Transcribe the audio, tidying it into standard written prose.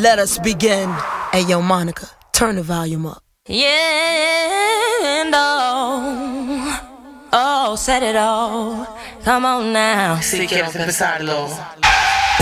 Let us begin. Hey, yo, Monica, turn the volume up. Yeah, and oh, set it all. Come on now. Si quieres empezarlo.